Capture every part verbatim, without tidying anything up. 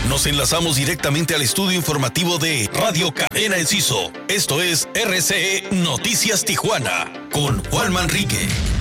Nos enlazamos directamente al estudio informativo de Radio Cadena Enciso. Esto es R C E Noticias Tijuana con Juan Manrique.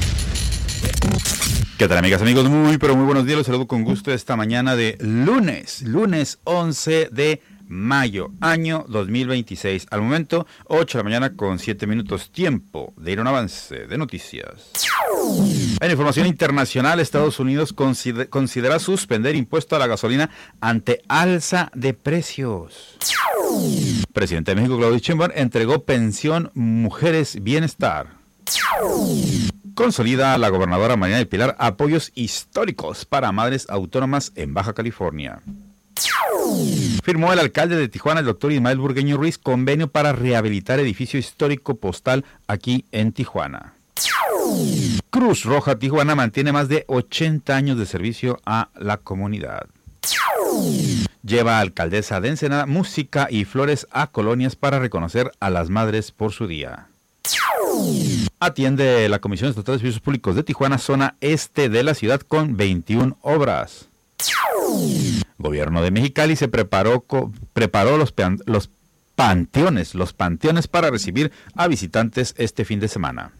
¿Qué tal, amigas, amigos? Muy, pero muy buenos días. Los saludo con gusto esta mañana de lunes, lunes once de mayo, año dos mil veintiséis. Al momento, ocho de la mañana con siete minutos, tiempo de ir a un avance de noticias. En información internacional, Estados Unidos consider- considera suspender impuesto a la gasolina ante alza de precios. Presidente de México, Claudia Sheinbaum, entregó pensión Mujeres Bienestar. Consolida la gobernadora Marina del Pilar apoyos históricos para madres autónomas en Baja California. Firmó el alcalde de Tijuana, el doctor Ismael Burgueño Ruiz, convenio para rehabilitar edificio histórico postal aquí en Tijuana. Cruz Roja Tijuana mantiene más de ochenta años de servicio a la comunidad. Lleva alcaldesa de Ensenada música y flores a colonias para reconocer a las madres por su día. Atiende la Comisión Estatal de Servicios Públicos de Tijuana, zona este de la ciudad, con veintiuna obras. Gobierno de Mexicali se preparó, co, preparó los, pean, los panteones, los panteones para recibir a visitantes este fin de semana.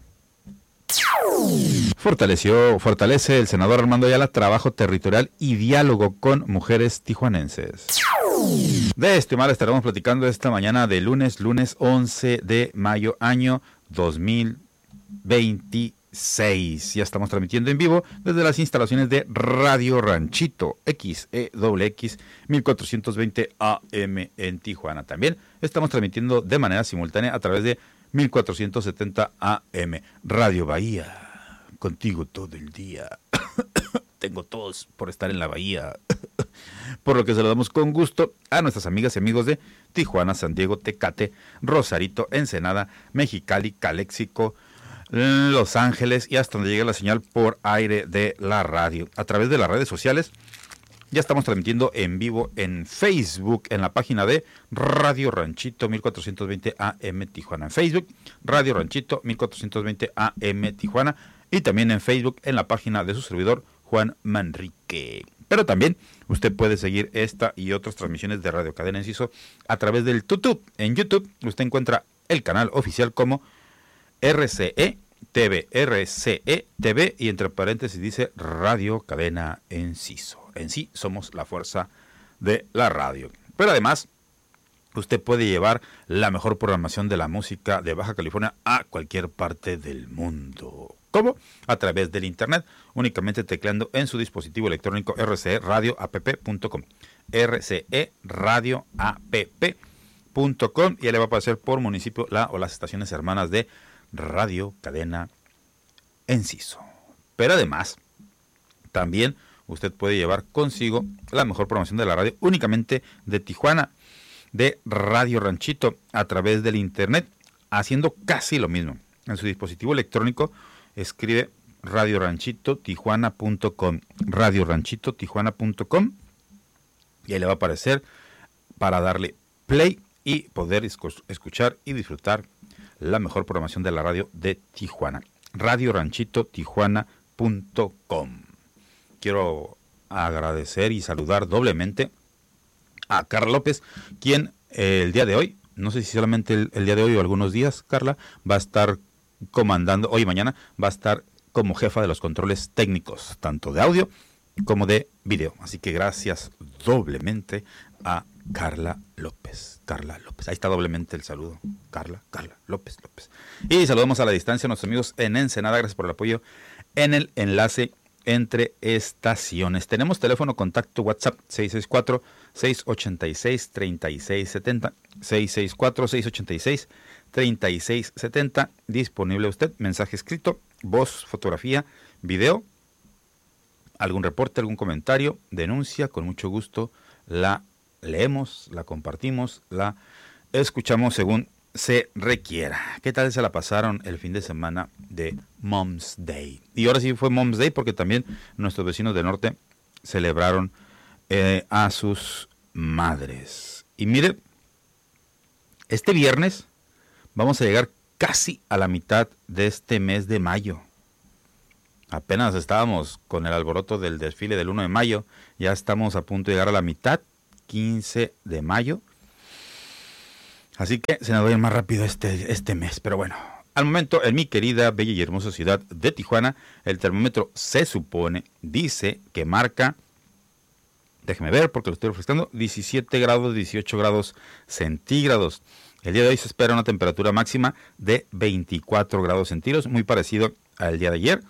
Fortaleció, fortalece el senador Armando Ayala trabajo territorial y diálogo con mujeres tijuanenses. De esto y más estaremos platicando esta mañana de lunes, lunes once de mayo, año dos mil veintiséis. Ya estamos transmitiendo en vivo desde las instalaciones de Radio Ranchito X E W X mil cuatrocientos veinte A M en Tijuana. También estamos transmitiendo de manera simultánea a través de mil cuatrocientos setenta A M Radio Bahía. Contigo todo el día. Tengo tos por estar en la Bahía. Por lo que saludamos con gusto a nuestras amigas y amigos de Tijuana, San Diego, Tecate, Rosarito, Ensenada, Mexicali, Caléxico, Los Ángeles y hasta donde llegue la señal por aire de la radio. A través de las redes sociales ya estamos transmitiendo en vivo en Facebook, en la página de Radio Ranchito mil cuatrocientos veinte A M Tijuana. En Facebook, Radio Ranchito mil cuatrocientos veinte A M Tijuana. Y también en Facebook, en la página de su servidor, Juan Manrique. Pero también usted puede seguir esta y otras transmisiones de Radio Cadena Enciso a través del YouTube. En YouTube usted encuentra el canal oficial como R C E T V, R C E T V, y entre paréntesis dice Radio Cadena Enciso. En sí somos la fuerza de la radio. Pero además, usted puede llevar la mejor programación de la música de Baja California a cualquier parte del mundo. ¿Cómo? A través del internet, únicamente tecleando en su dispositivo electrónico r c e radio app punto com. r c e radio app punto com, y ya le va a aparecer por municipio la o las estaciones hermanas de Radio Cadena Enciso. Pero además, también usted puede llevar consigo la mejor programación de la radio únicamente de Tijuana, de Radio Ranchito, a través del internet, haciendo casi lo mismo. En su dispositivo electrónico escribe radio ranchito tijuana punto com, radio ranchito tijuana punto com, y ahí le va a aparecer para darle play y poder escuchar y disfrutar la mejor programación de la radio de Tijuana. radio ranchito tijuana punto com. Quiero agradecer y saludar doblemente a Carla López, quien eh, el día de hoy, no sé si solamente el, el día de hoy o algunos días, Carla, va a estar comandando, hoy y mañana, va a estar como jefa de los controles técnicos, tanto de audio como de video. Así que gracias doblemente a Carla López. Carla López. Ahí está doblemente el saludo. Carla, Carla López, López. Y saludamos a la distancia a nuestros amigos en Ensenada. Gracias por el apoyo en el enlace entre estaciones. Tenemos teléfono contacto WhatsApp seis seis cuatro, seis ocho seis, tres seis siete cero, seis seis cuatro, seis ocho seis, tres seis siete cero. Disponible a usted, mensaje escrito, voz, fotografía, video, algún reporte, algún comentario, denuncia, con mucho gusto la leemos, la compartimos, la escuchamos según se requiera. ¿Qué tal se la pasaron el fin de semana de Mom's Day? Y ahora sí fue Mom's Day porque también nuestros vecinos del norte celebraron eh, a sus madres. Y mire, este viernes vamos a llegar casi a la mitad de este mes de mayo. Apenas estábamos con el alboroto del desfile del uno de mayo, ya estamos a punto de llegar a la mitad quince de mayo. Así que se nos va a ir más rápido este, este mes. Pero bueno, al momento en mi querida, bella y hermosa ciudad de Tijuana, el termómetro se supone, dice que marca, déjeme ver porque lo estoy refrescando, diecisiete grados, dieciocho grados centígrados. El día de hoy se espera una temperatura máxima de veinticuatro grados centígrados, muy parecido al día de ayer.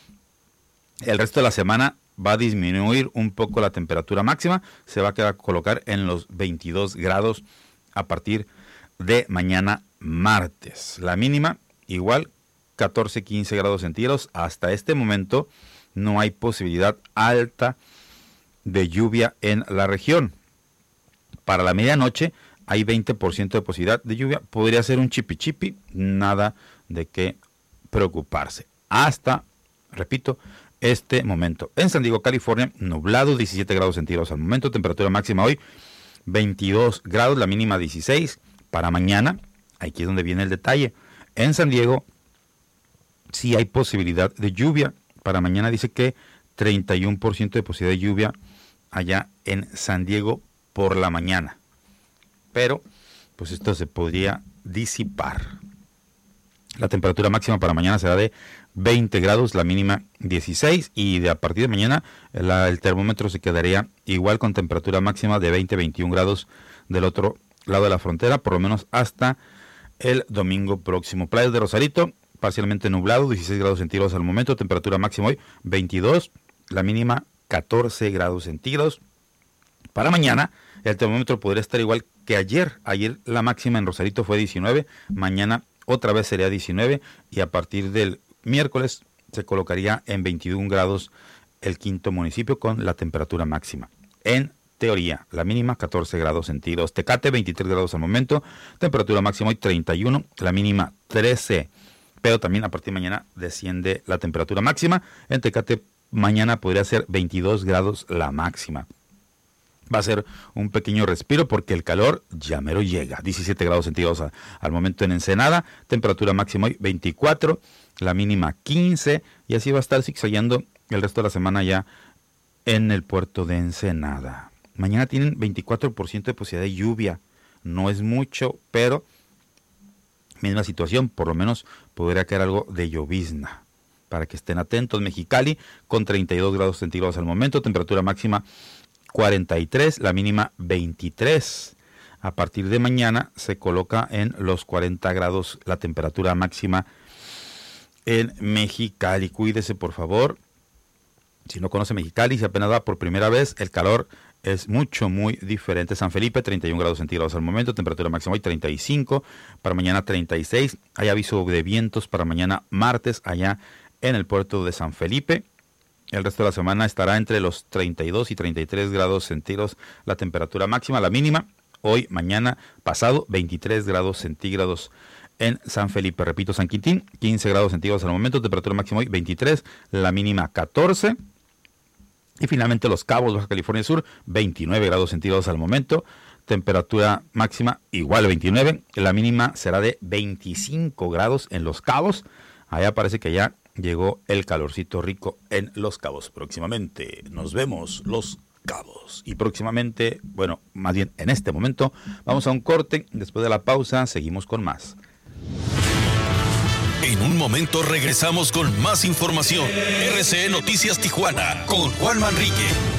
El resto de la semana va a disminuir un poco la temperatura máxima, se va a quedar a colocar en los veintidós grados a partir de mañana martes. La mínima igual catorce, quince grados centígrados. Hasta este momento no hay posibilidad alta de lluvia en la región. Para la medianoche hay veinte por ciento de posibilidad de lluvia. Podría ser un chipi chipi, nada de qué preocuparse. Hasta, repito, este momento. En San Diego, California, nublado, diecisiete grados centígrados al momento. Temperatura máxima hoy, veintidós grados, la mínima dieciséis. Para mañana, aquí es donde viene el detalle. En San Diego, sí hay posibilidad de lluvia. Para mañana dice que treinta y uno por ciento de posibilidad de lluvia allá en San Diego por la mañana. Pero, pues esto se podría disipar. La temperatura máxima para mañana será de veinte grados, la mínima dieciséis. Y de a partir de mañana la, el termómetro se quedaría igual con temperatura máxima de veinte, veintiún grados del otro lado de la frontera, por lo menos hasta el domingo próximo. Playas de Rosarito, parcialmente nublado, dieciséis grados centígrados al momento. Temperatura máxima hoy veintidós, la mínima catorce grados centígrados. Para mañana el termómetro podría estar igual que ayer. Ayer la máxima en Rosarito fue diecinueve, mañana otra vez sería diecinueve y a partir del miércoles se colocaría en veintiún grados el quinto municipio con la temperatura máxima. En teoría, la mínima catorce grados centígrados. Tecate veintitrés grados al momento, temperatura máxima hoy treinta y uno, la mínima trece. Pero también a partir de mañana desciende la temperatura máxima. En Tecate mañana podría ser veintidós grados la máxima. Va a ser un pequeño respiro porque el calor ya mero llega. diecisiete grados centígrados a, al momento en Ensenada. Temperatura máxima hoy veinticuatro. La mínima quince. Y así va a estar zigzagueando el resto de la semana ya en el puerto de Ensenada. Mañana tienen veinticuatro por ciento de posibilidad de lluvia. No es mucho, pero misma situación. Por lo menos podría caer algo de llovizna. Para que estén atentos. Mexicali con treinta y dos grados centígrados al momento. Temperatura máxima cuarenta y tres, la mínima veintitrés. A partir de mañana se coloca en los cuarenta grados la temperatura máxima en Mexicali. Cuídese, por favor. Si no conoce Mexicali, si apenas va por primera vez, el calor es mucho, muy diferente. San Felipe, treinta y un grados centígrados al momento. Temperatura máxima hoy treinta y cinco. Para mañana treinta y seis. Hay aviso de vientos para mañana martes allá en el puerto de San Felipe. El resto de la semana estará entre los treinta y dos y treinta y tres grados centígrados la temperatura máxima. La mínima, hoy, mañana, pasado, veintitrés grados centígrados en San Felipe. Repito, San Quintín, quince grados centígrados al momento. Temperatura máxima hoy, veintitrés. La mínima, catorce. Y finalmente Los Cabos, Baja California Sur, veintinueve grados centígrados al momento. Temperatura máxima, igual veintinueve. La mínima será de veinticinco grados en Los Cabos. Allá parece que ya llegó el calorcito rico en Los Cabos. Próximamente nos vemos Los Cabos. Y próximamente, bueno, más bien en este momento, vamos a un corte. Después de la pausa, seguimos con más. En un momento regresamos con más información. R C E Noticias Tijuana con Juan Manrique.